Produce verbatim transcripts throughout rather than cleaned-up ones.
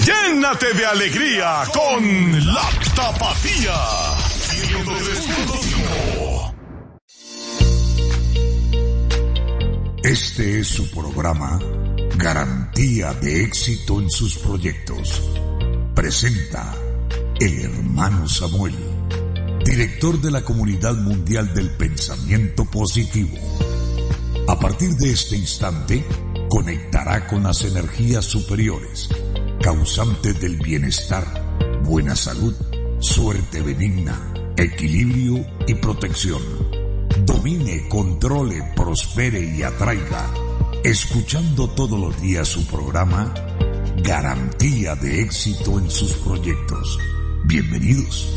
Llénate de alegría con la Tapatía. ciento tres punto cinco. Este es su programa Garantía de éxito en sus proyectos. Presenta el hermano Samuel, director de la Comunidad Mundial del Pensamiento Positivo. A partir de este instante, conectará con las energías superiores, causantes del bienestar, buena salud, suerte benigna, equilibrio y protección. Domine, controle, prospere y atraiga, escuchando todos los días su programa Garantía de éxito en sus proyectos. Bienvenidos.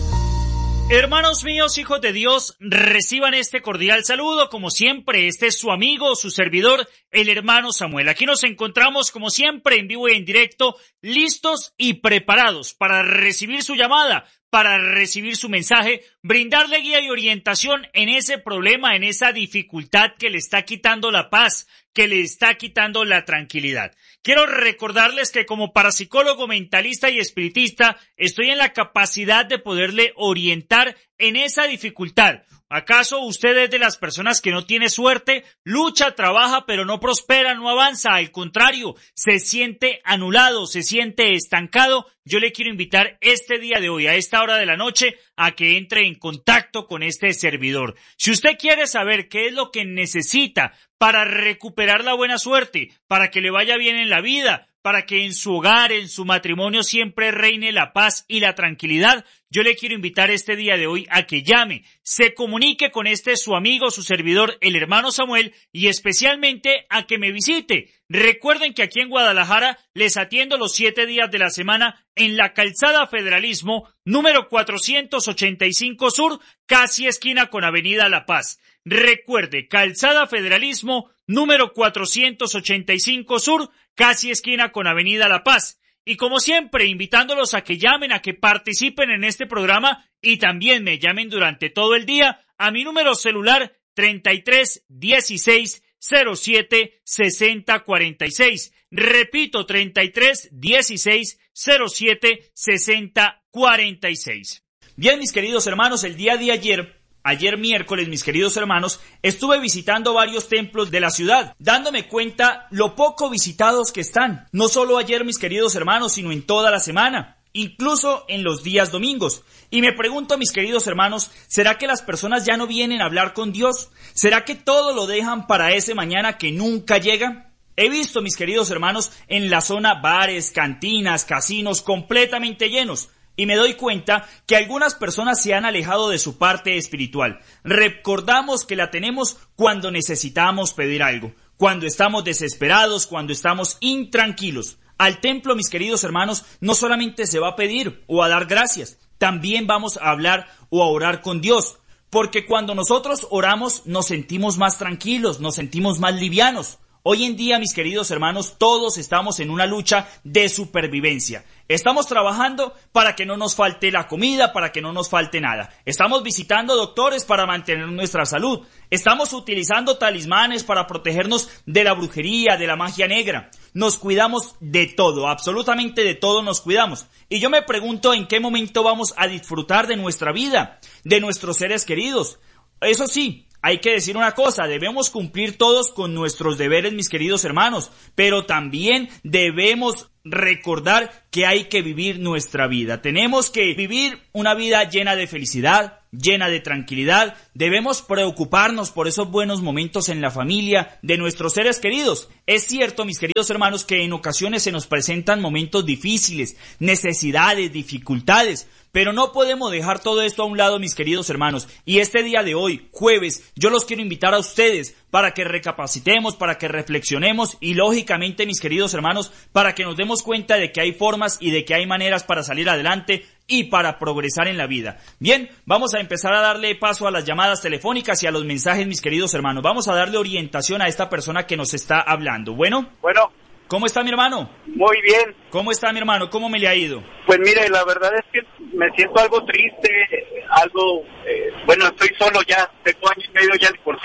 Hermanos míos, hijos de Dios, reciban este cordial saludo. Como siempre, este es su amigo, su servidor, el hermano Samuel. Aquí nos encontramos, como siempre, en vivo y en directo, listos y preparados para recibir su llamada, para recibir su mensaje, brindarle guía y orientación en ese problema, en esa dificultad que le está quitando la paz, que le está quitando la tranquilidad. Quiero recordarles que como parapsicólogo, mentalista y espiritista, estoy en la capacidad de poderle orientar en esa dificultad. ¿Acaso usted es de las personas que no tiene suerte? Lucha, trabaja, pero no prospera, no avanza. Al contrario, se siente anulado, se siente estancado. Yo le quiero invitar este día de hoy, a esta hora de la noche, a que entre en contacto con este servidor. Si usted quiere saber qué es lo que necesita para recuperar la buena suerte, para que le vaya bien en la vida, para que en su hogar, en su matrimonio siempre reine la paz y la tranquilidad, yo le quiero invitar este día de hoy a que llame, se comunique con este su amigo, su servidor, el hermano Samuel, y especialmente a que me visite. Recuerden que aquí en Guadalajara les atiendo los siete días de la semana en la Calzada Federalismo, número cuatrocientos ochenta y cinco Sur, casi esquina con Avenida La Paz. Recuerde, Calzada Federalismo, número cuatrocientos ochenta y cinco Sur, casi esquina con Avenida La Paz. Y como siempre, invitándolos a que llamen, a que participen en este programa y también me llamen durante todo el día a mi número celular treinta y tres dieciséis cero siete sesenta cuarenta y seis. Repito, treinta y tres dieciséis cero siete sesenta cuarenta y seis. Bien, mis queridos hermanos, el día de ayer... Ayer miércoles, mis queridos hermanos, estuve visitando varios templos de la ciudad, dándome cuenta lo poco visitados que están. No solo ayer, mis queridos hermanos, sino en toda la semana, incluso en los días domingos. Y me pregunto, mis queridos hermanos, ¿será que las personas ya no vienen a hablar con Dios? ¿Será que todo lo dejan para ese mañana que nunca llega? He visto, mis queridos hermanos, en la zona bares, cantinas, casinos completamente llenos. Y me doy cuenta que algunas personas se han alejado de su parte espiritual. Recordamos que la tenemos cuando necesitamos pedir algo, cuando estamos desesperados, cuando estamos intranquilos. Al templo, mis queridos hermanos, no solamente se va a pedir o a dar gracias, también vamos a hablar o a orar con Dios. Porque cuando nosotros oramos nos sentimos más tranquilos, nos sentimos más livianos. Hoy en día, mis queridos hermanos, todos estamos en una lucha de supervivencia. Estamos trabajando para que no nos falte la comida, para que no nos falte nada. Estamos visitando doctores para mantener nuestra salud. Estamos utilizando talismanes para protegernos de la brujería, de la magia negra. Nos cuidamos de todo, absolutamente de todo nos cuidamos. Y yo me pregunto en qué momento vamos a disfrutar de nuestra vida, de nuestros seres queridos. Eso sí, hay que decir una cosa, debemos cumplir todos con nuestros deberes, mis queridos hermanos, pero también debemos recordar que hay que vivir nuestra vida. Tenemos que vivir una vida llena de felicidad, llena de tranquilidad. Debemos preocuparnos por esos buenos momentos en la familia de nuestros seres queridos. Es cierto, mis queridos hermanos, que en ocasiones se nos presentan momentos difíciles, necesidades, dificultades, pero no podemos dejar todo esto a un lado, mis queridos hermanos. Y este día de hoy, jueves, yo los quiero invitar a ustedes para que recapacitemos, para que reflexionemos y lógicamente, mis queridos hermanos, para que nos demos cuenta de que hay formas y de que hay maneras para salir adelante y para progresar en la vida. Bien, vamos a empezar a darle paso a las llamadas telefónicas y a los mensajes, mis queridos hermanos. Vamos a darle orientación a esta persona que nos está hablando. Bueno. Bueno. ¿Cómo está mi hermano? Muy bien. ¿Cómo está mi hermano? ¿Cómo me le ha ido? Pues mire, la verdad es que me siento algo triste, algo, eh, bueno, estoy solo ya, tengo año y medio ya divorciado.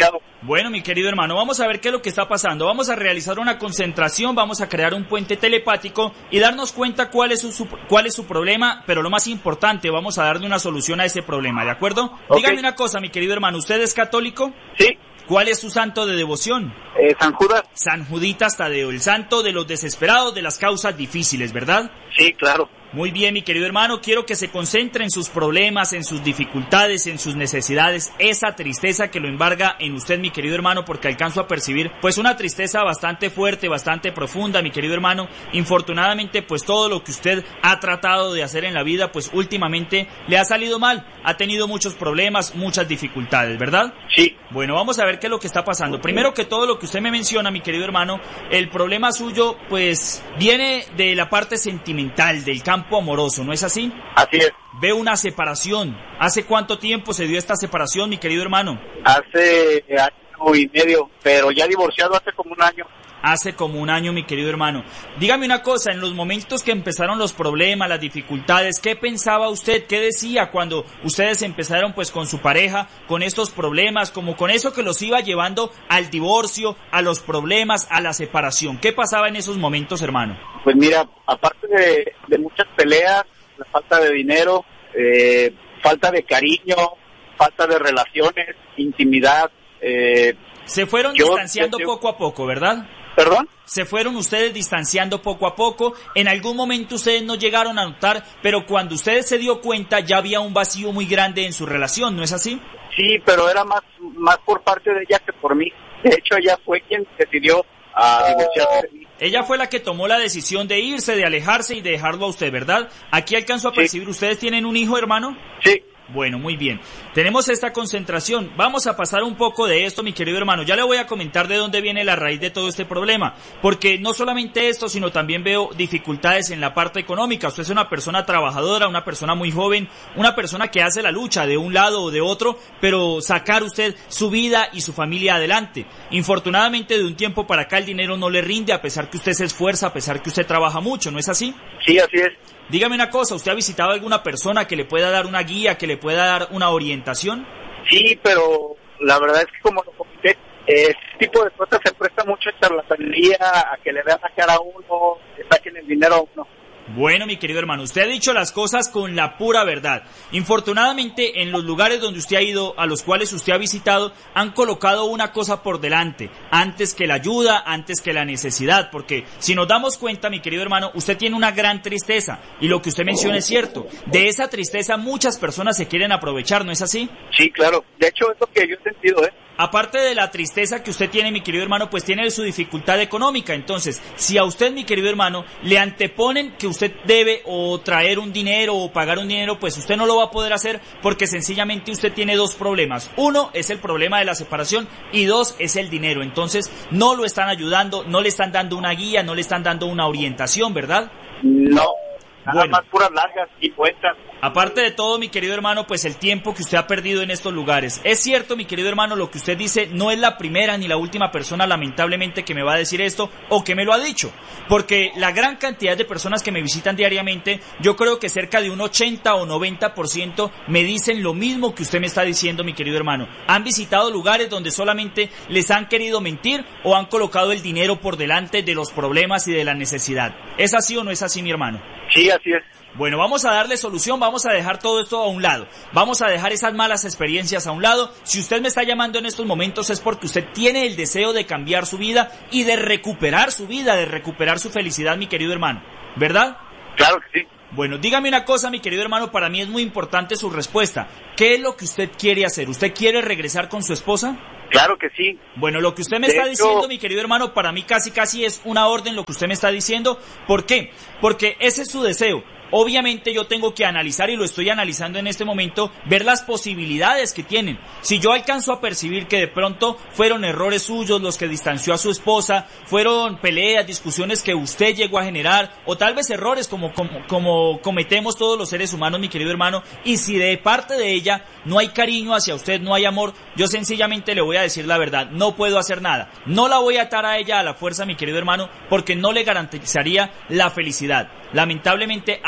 Bueno, mi querido hermano, vamos a ver qué es lo que está pasando. Vamos a realizar una concentración, vamos a crear un puente telepático y darnos cuenta cuál es su, su cuál es su problema, pero lo más importante, vamos a darle una solución a ese problema, ¿de acuerdo? Okay. Dígame una cosa, mi querido hermano, ¿usted es católico? Sí. ¿Cuál es su santo de devoción? Eh, San Judas. San Juditas Tadeo, el santo de los desesperados, de las causas difíciles, ¿verdad? Sí, claro. Muy bien, mi querido hermano, quiero que se concentre en sus problemas, en sus dificultades, en sus necesidades, esa tristeza que lo embarga en usted, mi querido hermano, porque alcanzo a percibir, pues, una tristeza bastante fuerte, bastante profunda, mi querido hermano. Infortunadamente, pues, todo lo que usted ha tratado de hacer en la vida, pues, últimamente le ha salido mal, ha tenido muchos problemas, muchas dificultades, ¿verdad? Sí. Bueno, vamos a ver qué es lo que está pasando. Primero que todo, lo que usted me menciona, mi querido hermano, el problema suyo, pues, viene de la parte sentimental, del campo amoroso, ¿no es así? Así es. Veo una separación. ¿Hace cuánto tiempo se dio esta separación, mi querido hermano? Hace año y medio, pero ya divorciado hace como un año. Hace como un año, mi querido hermano. Dígame una cosa, en los momentos que empezaron los problemas, las dificultades, ¿qué pensaba usted? ¿Qué decía cuando ustedes empezaron pues con su pareja, con estos problemas, como con eso que los iba llevando al divorcio, a los problemas, a la separación? ¿Qué pasaba en esos momentos, hermano? Pues mira, aparte de, de muchas peleas, la falta de dinero, eh, falta de cariño, falta de relaciones, intimidad. Eh, Se fueron yo, distanciando yo, poco a poco, ¿verdad? ¿Perdón? Se fueron ustedes distanciando poco a poco. En algún momento ustedes no llegaron a notar, pero cuando ustedes se dio cuenta ya había un vacío muy grande en su relación, ¿no es así? Sí, pero era más, más por parte de ella que por mí. De hecho, ella fue quien decidió a divorciarse de mí. Ella fue la que tomó la decisión de irse, de alejarse y de dejarlo a usted, ¿verdad? Aquí alcanzo a percibir, sí. ¿Ustedes tienen un hijo, hermano? Sí. Bueno, muy bien. Tenemos esta concentración. Vamos a pasar un poco de esto, mi querido hermano. Ya le voy a comentar de dónde viene la raíz de todo este problema. Porque no solamente esto, sino también veo dificultades en la parte económica. Usted es una persona trabajadora, una persona muy joven, una persona que hace la lucha de un lado o de otro, pero sacar usted su vida y su familia adelante. Infortunadamente, de un tiempo para acá el dinero no le rinde, a pesar que usted se esfuerza, a pesar que usted trabaja mucho, ¿no es así? Sí, así es. Dígame una cosa, ¿usted ha visitado a alguna persona que le pueda dar una guía, que le pueda dar una orientación? Sí, pero la verdad es que como lo comenté, este tipo de cosas se presta mucho a charlatanería, a que le vean la cara a uno, que saquen el dinero a uno. Bueno, mi querido hermano, usted ha dicho las cosas con la pura verdad. Infortunadamente, en los lugares donde usted ha ido, a los cuales usted ha visitado, han colocado una cosa por delante, antes que la ayuda, antes que la necesidad, porque si nos damos cuenta, mi querido hermano, usted tiene una gran tristeza, y lo que usted menciona es cierto. De esa tristeza muchas personas se quieren aprovechar, ¿no es así? Sí, claro. De hecho, es lo que yo he sentido, ¿eh? Aparte de la tristeza que usted tiene, mi querido hermano, pues tiene su dificultad económica. Entonces, si a usted, mi querido hermano, le anteponen que usted debe o traer un dinero o pagar un dinero, pues usted no lo va a poder hacer porque sencillamente usted tiene dos problemas. Uno es el problema de la separación y dos es el dinero. Entonces, no lo están ayudando, no le están dando una guía, no le están dando una orientación, ¿verdad? No, nada bueno. más puras largas y cuentas. Aparte de todo, mi querido hermano, pues el tiempo que usted ha perdido en estos lugares. Es cierto, mi querido hermano, lo que usted dice, no es la primera ni la última persona, lamentablemente, que me va a decir esto o que me lo ha dicho. Porque la gran cantidad de personas que me visitan diariamente, yo creo que cerca de un ochenta o noventa por ciento me dicen lo mismo que usted me está diciendo, mi querido hermano. Han visitado lugares donde solamente les han querido mentir o han colocado el dinero por delante de los problemas y de la necesidad. ¿Es así o no es así, mi hermano? Sí, así es. Bueno, vamos a darle solución, vamos a dejar todo esto a un lado, vamos a dejar esas malas experiencias a un lado. Si usted me está llamando en estos momentos es porque usted tiene el deseo de cambiar su vida y de recuperar su vida, de recuperar su felicidad, mi querido hermano, ¿verdad? Claro que sí. Bueno, dígame una cosa, mi querido hermano, para mí es muy importante su respuesta. ¿Qué es lo que usted quiere hacer? ¿Usted quiere regresar con su esposa? Claro que sí. Bueno, lo que usted me de está hecho... diciendo, mi querido hermano, para mí casi casi es una orden lo que usted me está diciendo. ¿Por qué? Porque ese es su deseo. Obviamente yo tengo que analizar, y lo estoy analizando en este momento, ver las posibilidades que tienen. Si yo alcanzo a percibir que de pronto fueron errores suyos los que distanció a su esposa, fueron peleas, discusiones que usted llegó a generar, o tal vez errores como, como, como cometemos todos los seres humanos, mi querido hermano, y si de parte de ella no hay cariño hacia usted, no hay amor, yo sencillamente le voy a decir la verdad, no puedo hacer nada. No la voy a atar a ella a la fuerza, mi querido hermano, porque no le garantizaría la felicidad. Lamentablemente, a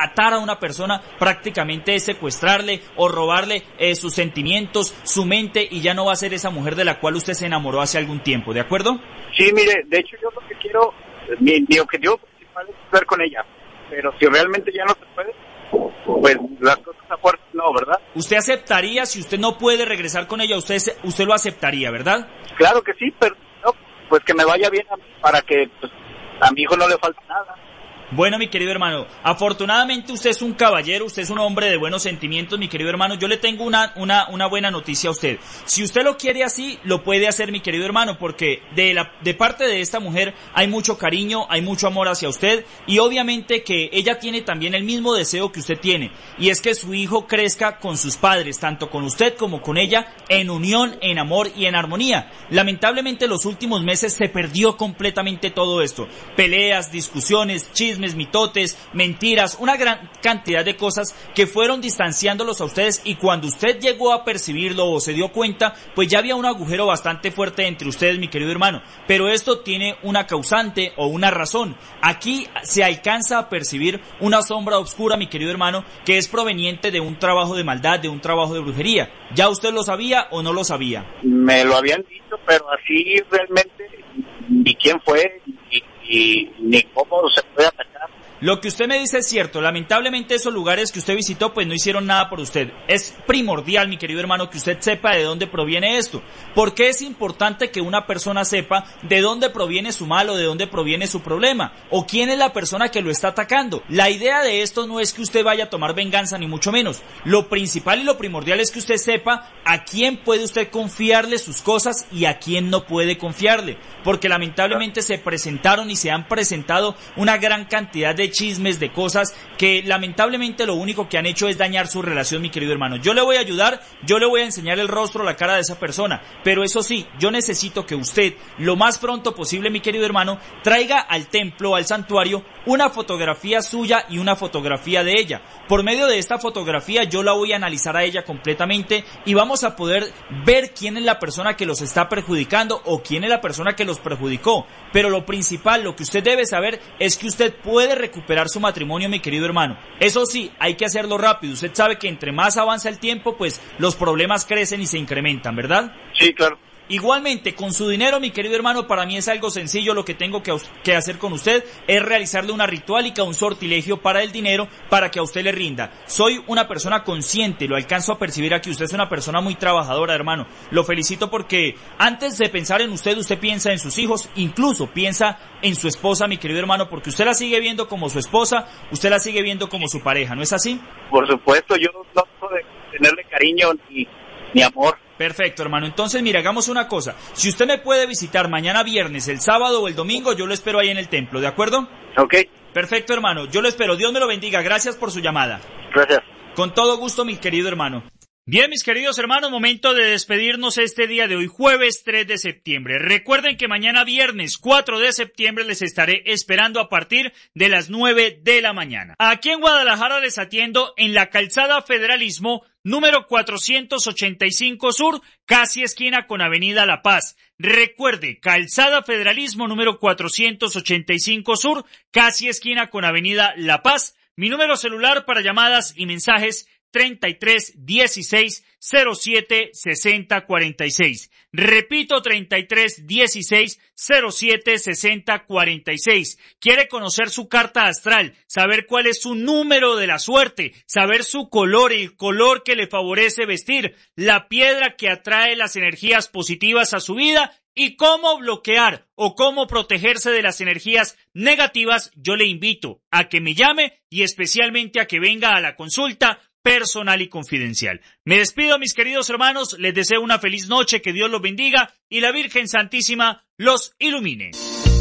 matar a una persona prácticamente es secuestrarle o robarle eh, sus sentimientos, su mente, y ya no va a ser esa mujer de la cual usted se enamoró hace algún tiempo, ¿de acuerdo? Sí, mire, de hecho yo lo que quiero, mi, mi objetivo principal es estar con ella, pero si realmente ya no se puede, pues las cosas a fuerza no, ¿verdad? ¿Usted aceptaría, si usted no puede regresar con ella, usted usted lo aceptaría, verdad? Claro que sí, pero no, pues que me vaya bien a mí, para que pues, a mi hijo no le falte nada. Bueno, mi querido hermano, afortunadamente usted es un caballero, usted es un hombre de buenos sentimientos, mi querido hermano. Yo le tengo una, una, una buena noticia a usted. Si usted lo quiere así, lo puede hacer, mi querido hermano, porque de la, de parte de esta mujer hay mucho cariño, hay mucho amor hacia usted, y obviamente que ella tiene también el mismo deseo que usted tiene, y es que su hijo crezca con sus padres, tanto con usted como con ella, en unión, en amor y en armonía. Lamentablemente los últimos meses se perdió completamente todo esto. Peleas, discusiones, chismes, mitotes, mentiras, una gran cantidad de cosas que fueron distanciándolos a ustedes, y cuando usted llegó a percibirlo o se dio cuenta, pues ya había un agujero bastante fuerte entre ustedes, mi querido hermano. Pero esto tiene una causante o una razón. Aquí se alcanza a percibir una sombra oscura, mi querido hermano, que es proveniente de un trabajo de maldad, de un trabajo de brujería. ¿Ya usted lo sabía o no lo sabía? Me lo habían dicho, pero así realmente ni quién fue, ni, ni, ni cómo se puede atacar. Lo que usted me dice es cierto. Lamentablemente esos lugares que usted visitó pues no hicieron nada por usted. Es primordial, mi querido hermano, que usted sepa de dónde proviene esto. ¿Por qué es importante que una persona sepa de dónde proviene su mal o de dónde proviene su problema? ¿O quién es la persona que lo está atacando? La idea de esto no es que usted vaya a tomar venganza, ni mucho menos. Lo principal y lo primordial es que usted sepa a quién puede usted confiarle sus cosas y a quién no puede confiarle. Porque lamentablemente se presentaron y se han presentado una gran cantidad de chismes, de cosas que lamentablemente lo único que han hecho es dañar su relación, mi querido hermano. Yo le voy a ayudar, yo le voy a enseñar el rostro, la cara de esa persona, pero eso sí, yo necesito que usted, lo más pronto posible, mi querido hermano, traiga al templo, al santuario, una fotografía suya y una fotografía de ella. Por medio de esta fotografía yo la voy a analizar a ella completamente y vamos a poder ver quién es la persona que los está perjudicando o quién es la persona que los perjudicó. Pero lo principal, lo que usted debe saber es que usted puede recuperar su matrimonio, mi querido hermano. Eso sí, hay que hacerlo rápido. Usted sabe que entre más avanza el tiempo, pues los problemas crecen y se incrementan, ¿verdad? Sí, claro. Igualmente, con su dinero, mi querido hermano, para mí es algo sencillo. Lo que tengo que, que hacer con usted es realizarle una ritualica, un sortilegio para el dinero, para que a usted le rinda. Soy una persona consciente, lo alcanzo a percibir aquí. Usted es una persona muy trabajadora, hermano. Lo felicito porque antes de pensar en usted, usted piensa en sus hijos, incluso piensa en su esposa, mi querido hermano, porque usted la sigue viendo como su esposa, usted la sigue viendo como su pareja, ¿no es así? Por supuesto, yo no puedo tenerle cariño ni, ni amor. Perfecto, hermano. Entonces, mira, hagamos una cosa. Si usted me puede visitar mañana viernes, el sábado o el domingo, yo lo espero ahí en el templo, ¿de acuerdo? Ok. Perfecto, hermano. Yo lo espero. Dios me lo bendiga. Gracias por su llamada. Gracias. Con todo gusto, mi querido hermano. Bien, mis queridos hermanos, momento de despedirnos este día de hoy, jueves tres de septiembre. Recuerden que mañana viernes cuatro de septiembre les estaré esperando a partir de las nueve de la mañana. Aquí en Guadalajara les atiendo en la calzada Federalismo número cuatrocientos ochenta y cinco Sur, casi esquina con Avenida La Paz. Recuerde, calzada Federalismo número cuatrocientos ochenta y cinco Sur, casi esquina con Avenida La Paz. Mi número celular para llamadas y mensajes treinta y tres dieciséis cero siete sesenta cuarenta y seis. Repito, treinta y tres dieciséis cero siete sesenta cuarenta y seis. ¿Quiere conocer su carta astral? Saber cuál es su número de la suerte, saber su color, el color que le favorece vestir, la piedra que atrae las energías positivas a su vida y cómo bloquear o cómo protegerse de las energías negativas. Yo le invito a que me llame y especialmente a que venga a la consulta personal y confidencial. Me despido, mis queridos hermanos, les deseo una feliz noche, que Dios los bendiga y la Virgen Santísima los ilumine.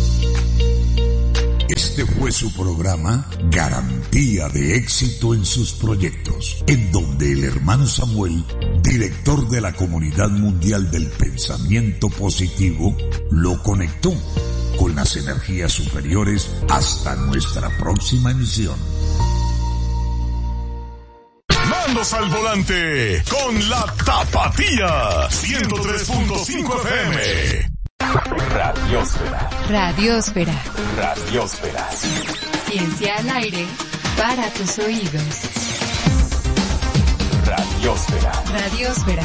Este fue su programa Garantía de Éxito en sus Proyectos, en donde el hermano Samuel, director de la Comunidad Mundial del Pensamiento Positivo, lo conectó con las energías superiores hasta nuestra próxima emisión. Mandos al volante con la Tapatía ciento tres punto cinco F M. Radiósfera. Radiósfera. Radiósfera. Ciencia al aire. para tus oídos. Radiósfera. Radiósfera.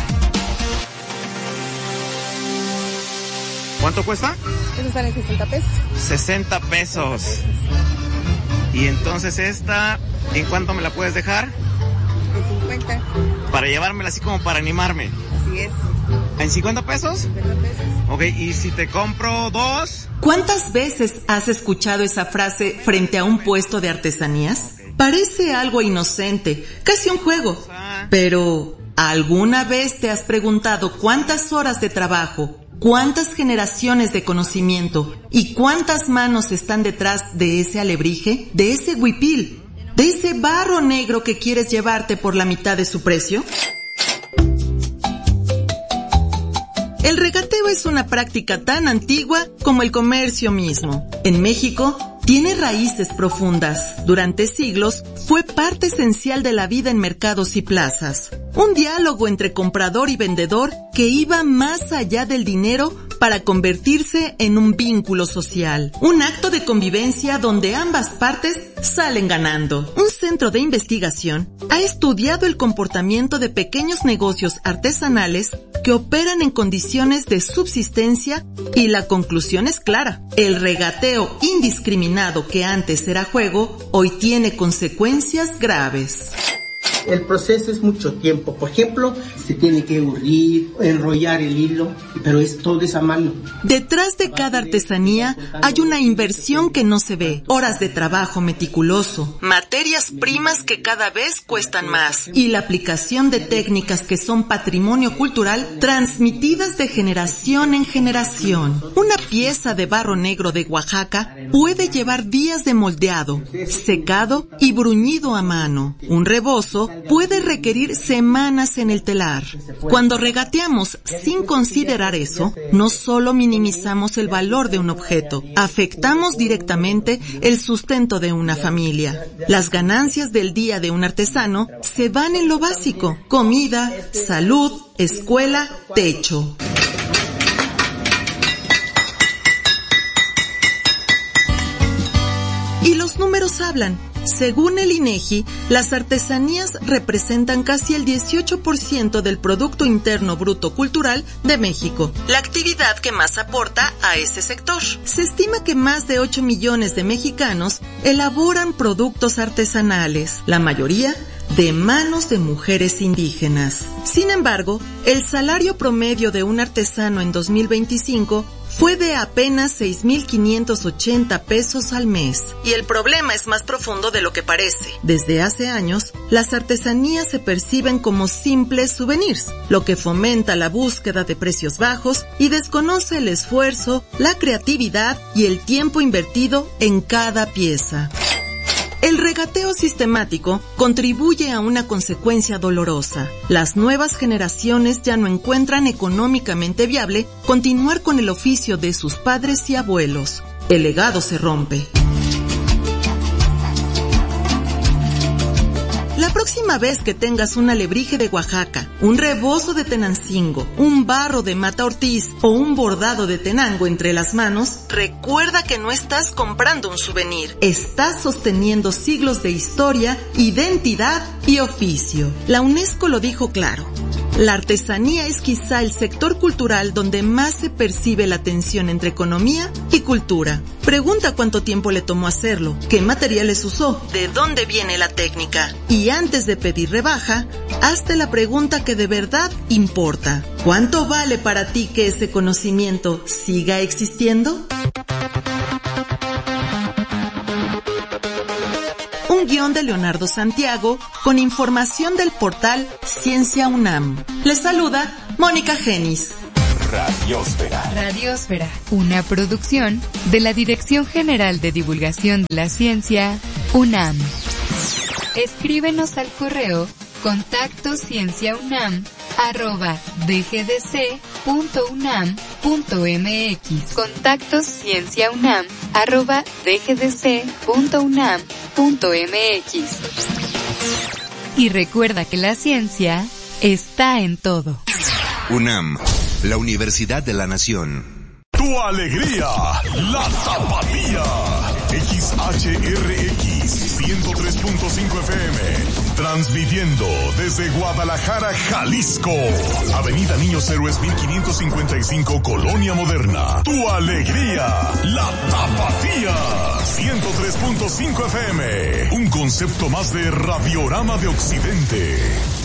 ¿Cuánto cuesta? Eso sale sesenta pesos. sesenta pesos. Y entonces esta, ¿en cuánto me la puedes dejar? De cincuenta. Para llevármela así como para animarme. Así es. ¿En cincuenta pesos? cincuenta pesos. Ok, ¿y si te compro dos? ¿Cuántas veces has escuchado esa frase frente a un puesto de artesanías? Parece algo inocente, casi un juego. Pero, ¿alguna vez te has preguntado cuántas horas de trabajo, cuántas generaciones de conocimiento y cuántas manos están detrás de ese alebrije, de ese huipil, de ese barro negro que quieres llevarte por la mitad de su precio? El regateo es una práctica tan antigua como el comercio mismo. En México, tiene raíces profundas. Durante siglos, fue parte esencial de la vida en mercados y plazas. Un diálogo entre comprador y vendedor que iba más allá del dinero para convertirse en un vínculo social. Un acto de convivencia donde ambas partes salen ganando. Un centro de investigación ha estudiado el comportamiento de pequeños negocios artesanales que operan en condiciones de subsistencia y la conclusión es clara. El regateo indiscriminado que antes era juego, hoy tiene consecuencias graves. El proceso es mucho tiempo. Por ejemplo, se tiene que urdir, enrollar el hilo, pero es todo es a mano. Detrás de cada artesanía hay una inversión que no se ve, horas de trabajo meticuloso, materias primas que cada vez cuestan más y la aplicación de técnicas que son patrimonio cultural transmitidas de generación en generación. Una pieza de barro negro de Oaxaca puede llevar días de moldeado, secado y bruñido a mano. Un rebozo puede requerir semanas en el telar. Cuando regateamos sin considerar eso, no solo minimizamos el valor de un objeto, afectamos directamente el sustento de una familia. Las ganancias del día de un artesano se van en lo básico: comida, salud, escuela, techo. Y los números hablan. Según el INEGI, las artesanías representan casi el dieciocho por ciento del Producto Interno Bruto Cultural de México, la actividad que más aporta a ese sector. Se estima que más de ocho millones de mexicanos elaboran productos artesanales, la mayoría de manos de mujeres indígenas. Sin embargo, el salario promedio de un artesano en dos mil veinticinco fue de apenas seis mil quinientos ochenta pesos al mes. Y el problema es más profundo de lo que parece. Desde hace años, las artesanías se perciben como simples souvenirs, lo que fomenta la búsqueda de precios bajos y desconoce el esfuerzo, la creatividad y el tiempo invertido en cada pieza. El regateo sistemático contribuye a una consecuencia dolorosa. Las nuevas generaciones ya no encuentran económicamente viable continuar con el oficio de sus padres y abuelos. El legado se rompe. La próxima vez que tengas un alebrije de Oaxaca, un rebozo de Tenancingo, un barro de Mata Ortiz o un bordado de Tenango entre las manos, recuerda que no estás comprando un souvenir, estás sosteniendo siglos de historia, identidad y oficio. La UNESCO lo dijo claro. La artesanía es quizá el sector cultural donde más se percibe la tensión entre economía y cultura. Pregunta cuánto tiempo le tomó hacerlo, qué materiales usó, de dónde viene la técnica. Y antes de pedir rebaja, hazte la pregunta que de verdad importa. ¿Cuánto vale para ti que ese conocimiento siga existiendo? Un guión de Leonardo Santiago con información del portal Ciencia UNAM. Les saluda Mónica Genis. Radiósfera. Radiósfera, una producción de la Dirección General de Divulgación de la Ciencia, UNAM. Escríbenos al correo contacto cienciaunam arroba dgdc.unam.mx. Contacto cienciaunam arroba dgdc.unam.mx. Y recuerda que la ciencia está en todo. UNAM, la Universidad de la Nación. Tu alegría, la Tapatía. X H R X ciento tres punto cinco F M, transmitiendo desde Guadalajara, Jalisco, Avenida Niños Héroes mil quinientos cincuenta y cinco, Colonia Moderna. Tu alegría, la Tapatía, ciento tres punto cinco F M, un concepto más de Radiorama de Occidente.